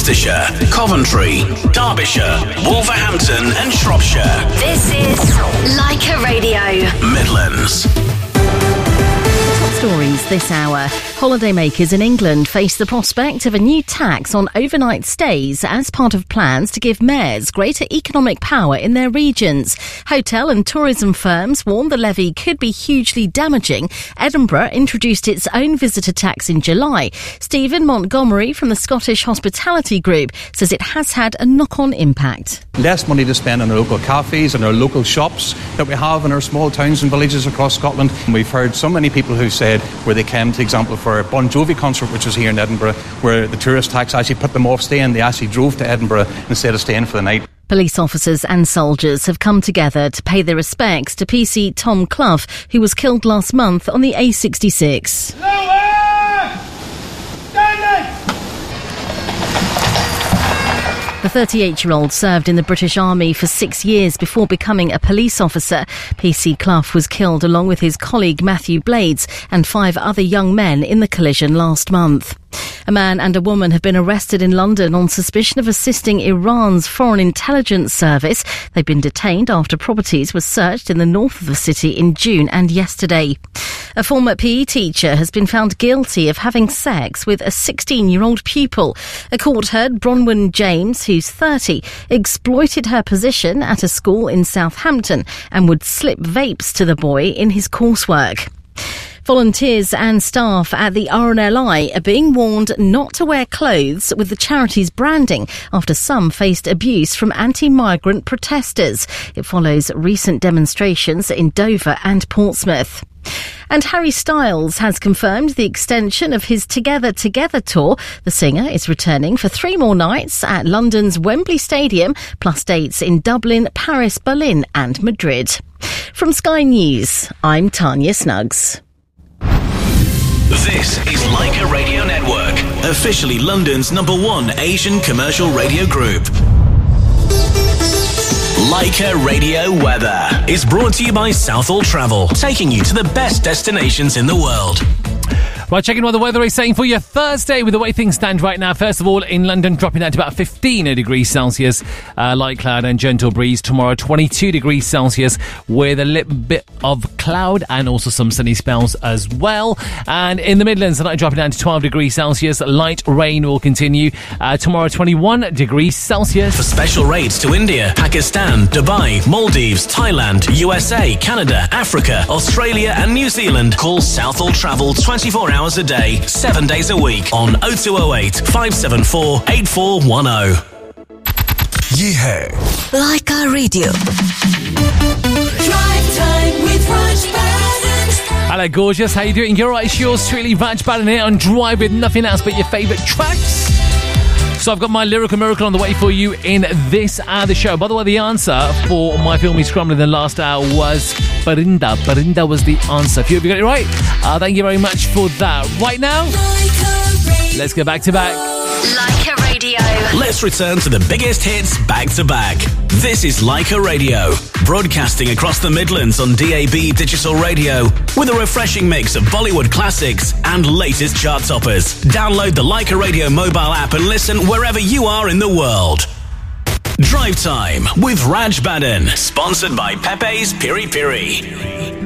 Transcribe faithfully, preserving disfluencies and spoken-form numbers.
Worcestershire, Coventry, Derbyshire, Wolverhampton and Shropshire. This is Leica Radio. Midlands. Stories this hour. Holidaymakers in England face the prospect of a new tax on overnight stays as part of plans to give mayors greater economic power in their regions. Hotel and tourism firms warn the levy could be hugely damaging. Edinburgh introduced its own visitor tax in July. Stephen Montgomery from the Scottish Hospitality Group says it has had a knock-on impact. Less money to spend on our local cafes and our local shops that we have in our small towns and villages across Scotland. And we've heard so many people who said where they came, for example, for a Bon Jovi concert, which was here in Edinburgh, where the tourist tax actually put them off staying. They actually drove to Edinburgh instead of staying for the night. Police officers and soldiers have come together to pay their respects to P C Tom Clough, who was killed last month on the A sixty-six. The thirty-eight-year-old served in the British Army for six years before becoming a police officer. P C Clough was killed along with his colleague Matthew Blades and five other young men in the collision last month. A man and a woman have been arrested in London on suspicion of assisting Iran's foreign intelligence service. They've been detained after properties were searched in the north of the city in June and yesterday. A former P E teacher has been found guilty of having sex with a sixteen-year-old pupil. A court heard Bronwyn James, who's thirty, exploited her position at a school in Southampton and would slip vapes to the boy in his coursework. Volunteers and staff at the R N L I are being warned not to wear clothes with the charity's branding after some faced abuse from anti-migrant protesters. It follows recent demonstrations in Dover and Portsmouth. And Harry Styles has confirmed the extension of his Together Together tour. The singer is returning for three more nights at London's Wembley Stadium, plus dates in Dublin, Paris, Berlin and Madrid. From Sky News, I'm Tanya Snuggs. This is Leica Radio Network, officially London's number one Asian commercial radio group. Leica Radio Weather is brought to you by Southall Travel, taking you to the best destinations in the world. Right, checking what the weather is saying for your Thursday with the way things stand right now. First of all, in London, dropping down to about fifteen degrees Celsius. Uh, light cloud and gentle breeze. Tomorrow, twenty-two degrees Celsius with a little bit of cloud and also some sunny spells as well. And in the Midlands, tonight dropping down to twelve degrees Celsius. Light rain will continue. Uh, tomorrow, twenty-one degrees Celsius. For special rates to India, Pakistan, Dubai, Maldives, Thailand, U S A, Canada, Africa, Australia and New Zealand, call Southall Travel twenty-four hours a day, seven days a week on oh two oh eight, five seven four, eight four one oh. Yeah. Leica Radio. Drive time with Raj Baden. Hello, gorgeous. How you doing? You're right. It's yours truly, Raj Baden here on Drive with nothing else but your favourite tracks. So I've got my lyrical miracle on the way for you in this hour of the show. By the way, the answer for my filmy scrambling in the last hour was Barinda. Barinda was the answer. If you got it right, uh, thank you very much for that. Right now, let's go back to back. Leica Radio. Let's return to the biggest hits back to back. This is Leica Radio, broadcasting across the Midlands on D A B digital radio with a refreshing mix of Bollywood classics and latest chart toppers. Download the Leica Radio mobile app and listen wherever you are in the world. Drive Time with Raj Baden, sponsored by Pepe's Piri Piri.